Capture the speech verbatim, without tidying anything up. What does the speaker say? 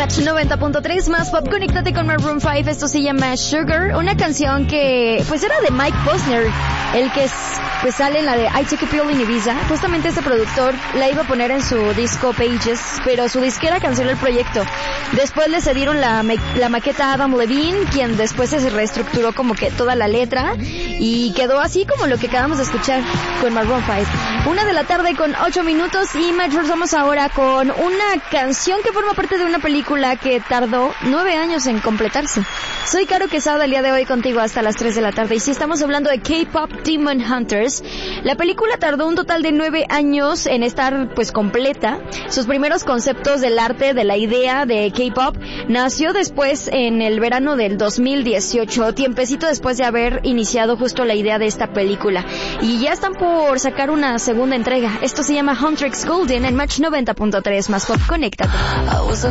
Match noventa punto tres más pop, conéctate con Maroon cinco. Esto se llama Sugar, una canción que pues era de Mike Posner, el que pues sale en la de I Took a Pill in Ibiza. Justamente este productor la iba a poner en su disco Pages, pero su disquera canceló el proyecto. Después le cedieron la, la maqueta a Adam Levine, quien después se reestructuró como que toda la letra y quedó así como lo que acabamos de escuchar con Maroon cinco. Una de la tarde con ocho minutos y Match, vamos ahora con una canción que forma parte de una película que tardó nueve años en completarse. Soy Caro Quesada el día de hoy contigo hasta las tres de la tarde y si estamos hablando de K-Pop Demon Hunters, la película tardó un total de nueve años en estar pues completa. Sus primeros conceptos del arte, de la idea de K-Pop, nació después en el verano del dos mil dieciocho, tiempecito después de haber iniciado justo la idea de esta película. Y ya están por sacar una segunda entrega. Esto se llama Huntrix Golden en Match noventa punto tres más pop, conéctate. I was a